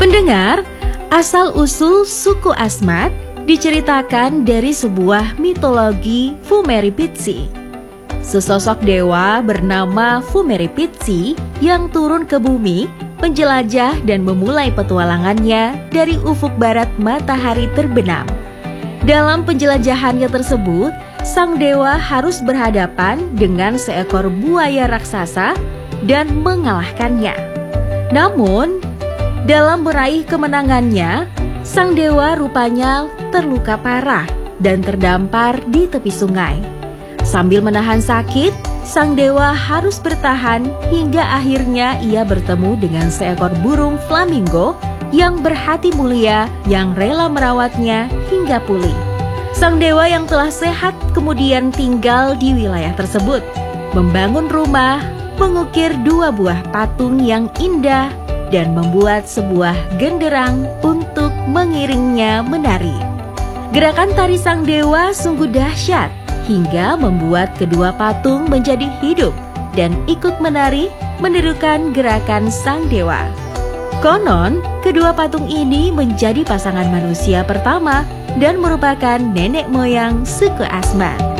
Pendengar, asal-usul suku Asmat diceritakan dari sebuah mitologi Fumeripitsi. Sesosok dewa bernama Fumeripitsi yang turun ke bumi, menjelajah dan memulai petualangannya dari ufuk barat matahari terbenam. Dalam penjelajahannya tersebut, sang dewa harus berhadapan dengan seekor buaya raksasa dan mengalahkannya. Namun, dalam meraih kemenangannya, sang dewa rupanya terluka parah dan terdampar di tepi sungai. Sambil menahan sakit, sang dewa harus bertahan hingga akhirnya ia bertemu dengan seekor burung flamingo yang berhati mulia yang rela merawatnya hingga pulih. Sang dewa yang telah sehat kemudian tinggal di wilayah tersebut, membangun rumah, mengukir 2 buah patung yang indah, dan membuat sebuah genderang untuk mengiringnya menari. Gerakan tari sang dewa sungguh dahsyat hingga membuat kedua patung menjadi hidup dan ikut menari menirukan gerakan sang dewa. Konon, kedua patung ini menjadi pasangan manusia pertama dan merupakan nenek moyang suku Asmat.